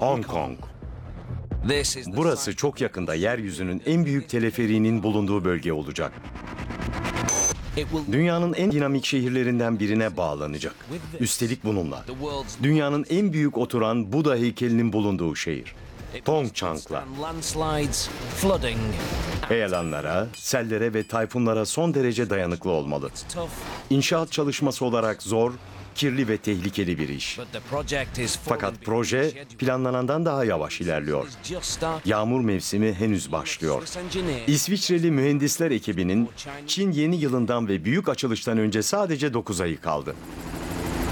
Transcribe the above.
Hong Kong. Burası çok yakında yeryüzünün en büyük teleferiğinin bulunduğu bölge olacak. Dünyanın en dinamik şehirlerinden birine bağlanacak. Üstelik bununla. Dünyanın en büyük oturan Buda heykelinin bulunduğu şehir. Tongchang'la. Heyelanlara, sellere ve tayfunlara son derece dayanıklı olmalı. İnşaat çalışması olarak zor, kirli ve tehlikeli bir iş. Fakat proje planlanandan daha yavaş ilerliyor. Yağmur mevsimi henüz başlıyor. İsviçreli mühendisler ekibinin Çin yeni yılından ve büyük açılıştan önce sadece 9 ayı kaldı.